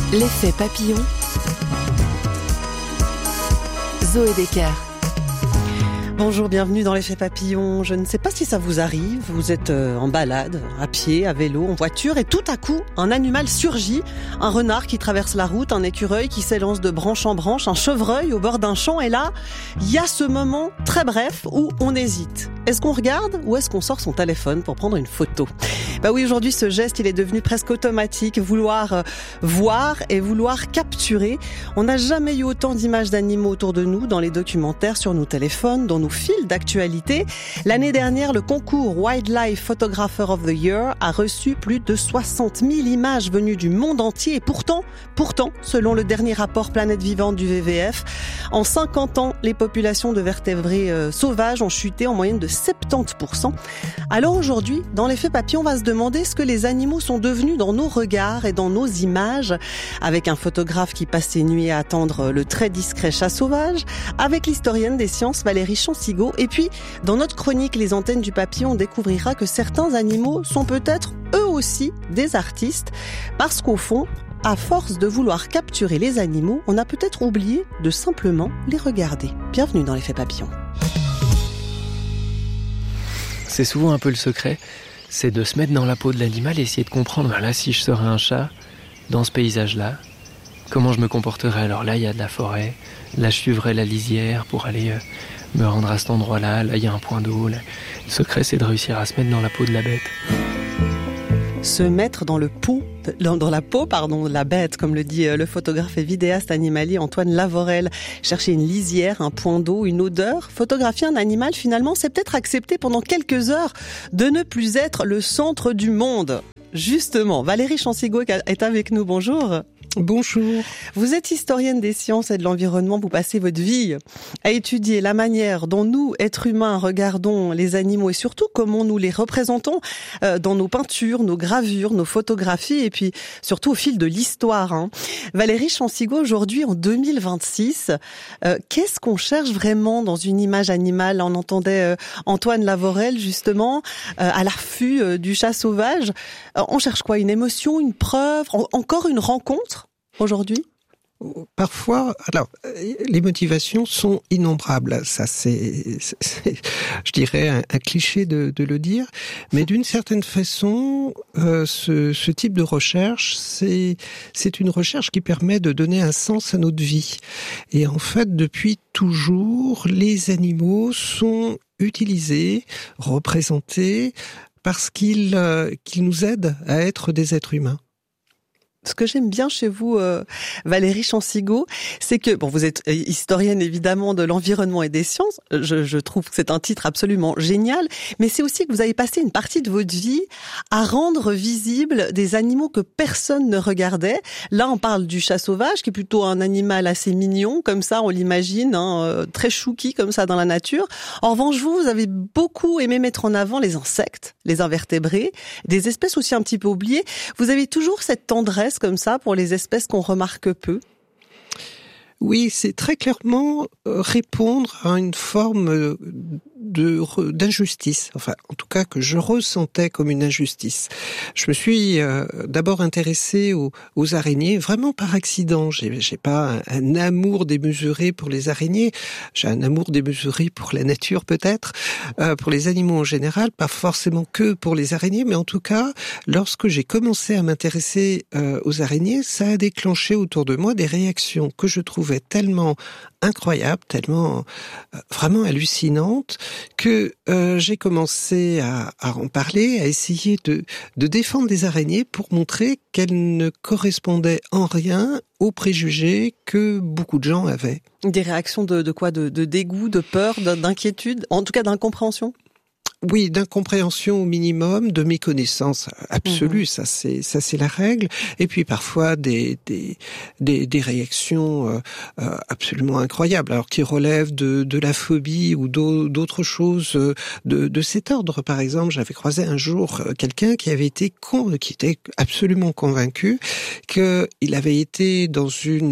L'effet papillon. Zoé Decker. Bonjour, bienvenue dans l'effet papillon. Je ne sais pas si ça vous arrive, vous êtes en balade, à pied, à vélo, en voiture, et tout à coup, un animal surgit. Un renard qui traverse la route, un écureuil qui s'élance de branche en branche, un chevreuil au bord d'un champ, et là, il y a ce moment très bref où on hésite. Est-ce qu'on regarde ou est-ce qu'on sort son téléphone pour prendre une photo ? Bah oui, aujourd'hui, ce geste, il est devenu presque automatique. Vouloir voir et vouloir capturer. On n'a jamais eu autant d'images d'animaux autour de nous dans les documentaires, sur nos téléphones, dans nos fils d'actualité. L'année dernière, le concours Wildlife Photographer of the Year a reçu plus de 60 000 images venues du monde entier. Et pourtant, selon le dernier rapport Planète Vivante du WWF, en 50 ans, les populations de vertébrés sauvages ont chuté en moyenne de 70%. Alors aujourd'hui, dans l'effet papillon, on va se demander ce que les animaux sont devenus dans nos regards et dans nos images, avec un photographe qui passe ses nuits à attendre le très discret chat sauvage, avec l'historienne des sciences Valérie Chansigo, et puis dans notre chronique Les Antennes du Papillon, on découvrira que certains animaux sont peut-être eux aussi des artistes, parce qu'au fond, à force de vouloir capturer les animaux, on a peut-être oublié de simplement les regarder. Bienvenue dans l'effet papillon. C'est souvent un peu le secret, c'est de se mettre dans la peau de l'animal et essayer de comprendre, voilà, si je serais un chat, dans ce paysage-là, comment je me comporterais. Alors là, il y a de la forêt, là, je suivrais la lisière pour aller me rendre à cet endroit-là, là, il y a un point d'eau. Là. Le secret, c'est de réussir à se mettre dans la peau de la bête. Se mettre dans la peau de la bête, comme le dit le photographe et vidéaste animalier Antoine Lavorel. Chercher une lisière, un point d'eau, une odeur. Photographier un animal, finalement, c'est peut-être accepter pendant quelques heures de ne plus être le centre du monde. Justement, Valérie Chansigo est avec nous. Bonjour. Bonjour. Vous êtes historienne des sciences et de l'environnement. Vous passez votre vie à étudier la manière dont nous, êtres humains, regardons les animaux et surtout comment nous les représentons dans nos peintures, nos gravures, nos photographies et puis surtout au fil de l'histoire. Valérie Chansigo, aujourd'hui en 2026, qu'est-ce qu'on cherche vraiment dans une image animale ? On entendait Antoine Lavorel justement à l'affût du chat sauvage. On cherche quoi ? Une émotion, une preuve, encore une rencontre ? Aujourd'hui ? Parfois, alors, les motivations sont innombrables. Ça, c'est je dirais, un cliché de le dire. Mais d'une certaine façon, ce type de recherche, c'est une recherche qui permet de donner un sens à notre vie. Et en fait, depuis toujours, les animaux sont utilisés, représentés, parce qu'ils nous aident à être des êtres humains. Ce que j'aime bien chez vous, Valérie Chansigo, c'est que, vous êtes historienne évidemment de l'environnement et des sciences, je trouve que c'est un titre absolument génial, mais c'est aussi que vous avez passé une partie de votre vie à rendre visibles des animaux que personne ne regardait. Là, on parle du chat sauvage, qui est plutôt un animal assez mignon, comme ça, on l'imagine, très chouki comme ça dans la nature. En revanche, vous avez beaucoup aimé mettre en avant les insectes, les invertébrés, des espèces aussi un petit peu oubliées. Vous avez toujours cette tendresse comme ça pour les espèces qu'on remarque peu? Oui, c'est très clairement répondre à une forme d'injustice, enfin en tout cas que je ressentais comme une injustice. Je me suis d'abord intéressée aux araignées, vraiment par accident. J'ai pas un amour démesuré pour les araignées, j'ai un amour démesuré pour la nature peut-être, pour les animaux en général, pas forcément que pour les araignées, mais en tout cas, lorsque j'ai commencé à m'intéresser aux araignées, ça a déclenché autour de moi des réactions que je trouvais tellement incroyables, tellement vraiment hallucinantes, que j'ai commencé à en parler, à essayer de défendre des araignées pour montrer qu'elles ne correspondaient en rien aux préjugés que beaucoup de gens avaient. Des réactions de quoi ? De dégoût, de peur, d'inquiétude, en tout cas d'incompréhension ? Oui, d'incompréhension au minimum, de méconnaissance absolue, ça c'est la règle. Et puis parfois des réactions absolument incroyables, alors qui relèvent de la phobie ou d'autres choses de cet ordre. Par exemple, j'avais croisé un jour quelqu'un qui était absolument convaincu qu'il avait été dans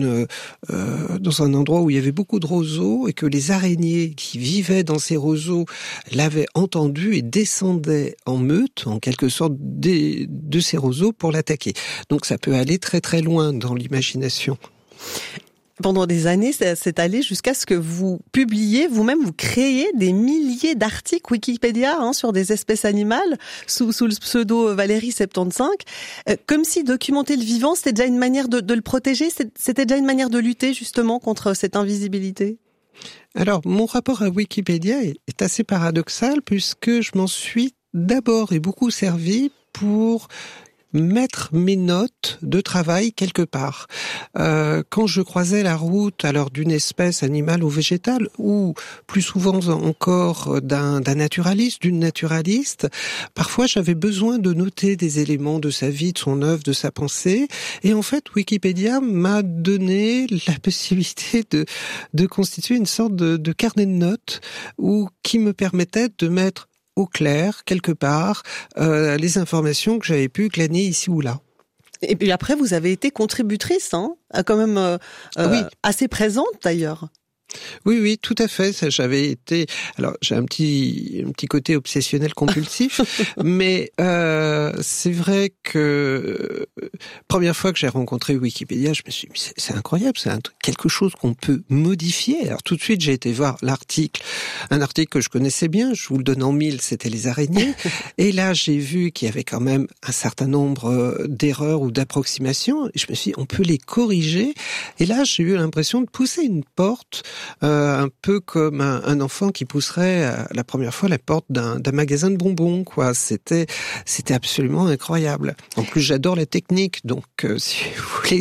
un endroit où il y avait beaucoup de roseaux et que les araignées qui vivaient dans ces roseaux l'avaient entendu descendu et descendait en meute, en quelque sorte, de ces roseaux pour l'attaquer. Donc ça peut aller très très loin dans l'imagination. Pendant des années, c'est allé jusqu'à ce que vous publiez, vous-même, vous créez des milliers d'articles Wikipédia sur des espèces animales sous le pseudo Valérie75, comme si documenter le vivant, c'était déjà une manière de le protéger, c'était déjà une manière de lutter justement contre cette invisibilité. Alors, mon rapport à Wikipédia est assez paradoxal puisque je m'en suis d'abord et beaucoup servi pour mettre mes notes de travail quelque part. Quand je croisais la route alors d'une espèce animale ou végétale, ou plus souvent encore d'un naturaliste, d'une naturaliste, parfois j'avais besoin de noter des éléments de sa vie, de son œuvre, de sa pensée. Et en fait, Wikipédia m'a donné la possibilité de constituer une sorte de carnet de notes qui me permettait de mettre au clair, quelque part, les informations que j'avais pu glaner ici ou là. Et puis après, vous avez été contributrice, quand même oui. assez présente d'ailleurs. Oui, tout à fait. Ça, j'avais été. Alors, j'ai un petit côté obsessionnel compulsif, mais c'est vrai que première fois que j'ai rencontré Wikipédia, je me suis dit, c'est incroyable, c'est quelque chose qu'on peut modifier. Alors tout de suite, j'ai été voir l'article, un article que je connaissais bien. Je vous le donne en mille, c'était les araignées. Et là, j'ai vu qu'il y avait quand même un certain nombre d'erreurs ou d'approximations. Et je me suis dit, on peut les corriger. Et là, j'ai eu l'impression de pousser une porte. Un peu comme un enfant qui pousserait la première fois la porte d'un magasin de bonbons, quoi. C'était absolument incroyable. En plus, j'adore la technique, donc si vous voulez,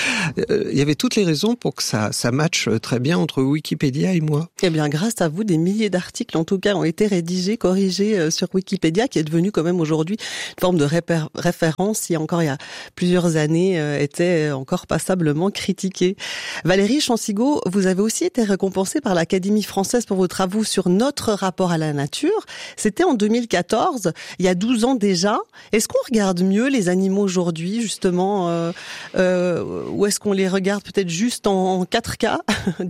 il y avait toutes les raisons pour que ça matche très bien entre Wikipédia et moi. Eh bien, grâce à vous, des milliers d'articles, en tout cas, ont été rédigés, corrigés sur Wikipédia, qui est devenu quand même aujourd'hui une forme de référence, il y a plusieurs années, était encore passablement critiqué. Valérie Chansigaud, vous avez aussi été récompensée par l'Académie française pour vos travaux sur notre rapport à la nature. C'était en 2014, il y a 12 ans déjà. Est-ce qu'on regarde mieux les animaux aujourd'hui, justement, ou est-ce qu'on les regarde peut-être juste en 4K, différemment ?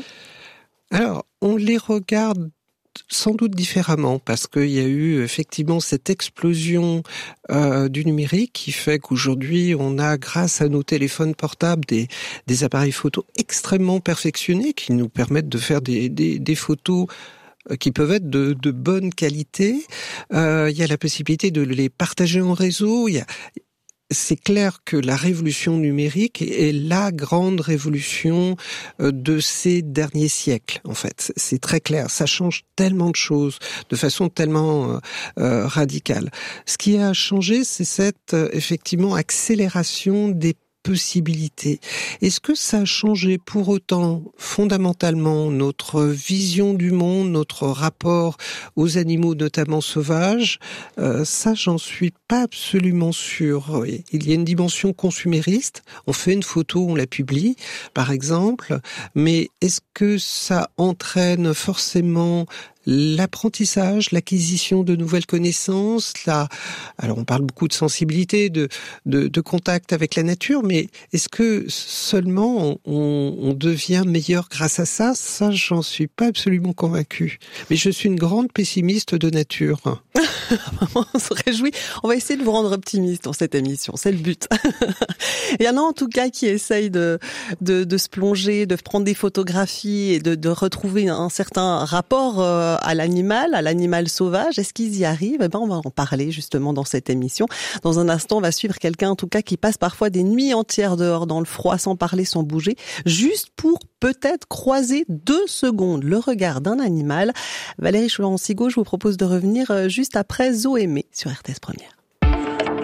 Alors, on les regarde sans doute différemment, parce qu'il y a eu effectivement cette explosion du numérique qui fait qu'aujourd'hui on a, grâce à nos téléphones portables, des appareils photo extrêmement perfectionnés qui nous permettent de faire des photos qui peuvent être de bonne qualité. Il y a la possibilité de les partager en réseau. C'est clair que la révolution numérique est la grande révolution de ces derniers siècles, en fait. C'est très clair. Ça change tellement de choses de façon tellement radicale. Ce qui a changé, c'est cette, effectivement, accélération des possibilités. Est-ce que ça a changé pour autant fondamentalement notre vision du monde, notre rapport aux animaux, notamment sauvages? Ça, j'en suis pas absolument sûr. Il y a une dimension consumériste. On fait une photo, on la publie, par exemple, mais est-ce que ça entraîne forcément l'apprentissage, l'acquisition de nouvelles connaissances, alors on parle beaucoup de sensibilité, de contact avec la nature, mais est-ce que seulement on devient meilleur grâce à ça? Ça, j'en suis pas absolument convaincu. Mais je suis une grande pessimiste de nature. On se réjouit. On va essayer de vous rendre optimiste dans cette émission. C'est le but. Il y en a en tout cas qui essayent de se plonger, de prendre des photographies et de retrouver un certain rapport à l'animal sauvage. Est-ce qu'ils y arrivent? On va en parler justement dans cette émission. Dans un instant, on va suivre quelqu'un en tout cas qui passe parfois des nuits entières dehors dans le froid, sans parler, sans bouger, juste pour peut-être croiser 2 secondes le regard d'un animal. Valérie Chansigaud, je vous propose de revenir juste après Zoémé sur RTS Première.